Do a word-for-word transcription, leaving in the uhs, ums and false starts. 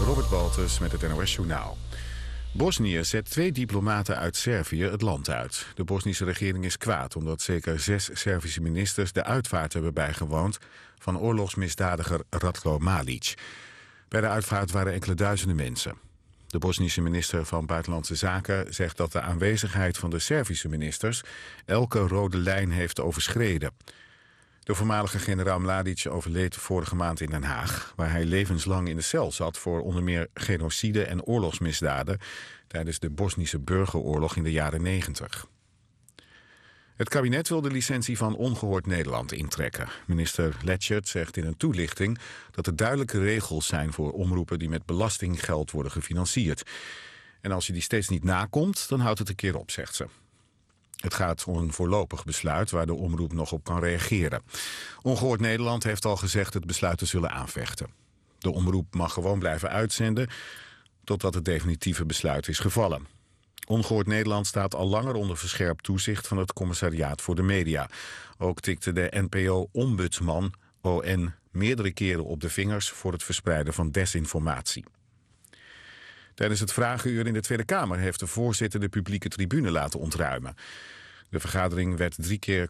Robert Baltus met het N O S-journaal. Bosnië zet twee diplomaten uit Servië het land uit. De Bosnische regering is kwaad omdat zeker zes Servische ministers de uitvaart hebben bijgewoond van oorlogsmisdadiger Ratko Mladic. Bij de uitvaart waren enkele duizenden mensen. De Bosnische minister van Buitenlandse Zaken zegt dat de aanwezigheid van de Servische ministers elke rode lijn heeft overschreden. De voormalige generaal Mladic overleed vorige maand in Den Haag, waar hij levenslang in de cel zat voor onder meer genocide en oorlogsmisdaden tijdens de Bosnische burgeroorlog in de jaren negentig. Het kabinet wil de licentie van Ongehoord Nederland intrekken. Minister Lechtert zegt in een toelichting dat er duidelijke regels zijn voor omroepen die met belastinggeld worden gefinancierd. En als je die steeds niet nakomt, dan houdt het een keer op, zegt ze. Het gaat om een voorlopig besluit waar de omroep nog op kan reageren. Ongehoord Nederland heeft al gezegd het besluit te zullen aanvechten. De omroep mag gewoon blijven uitzenden totdat het definitieve besluit is gevallen. Ongehoord Nederland staat al langer onder verscherpt toezicht van het Commissariaat voor de Media. Ook tikte de N P O-ombudsman O N meerdere keren op de vingers voor het verspreiden van desinformatie. Tijdens het vragenuur in de Tweede Kamer heeft de voorzitter de publieke tribune laten ontruimen. De vergadering werd drie keer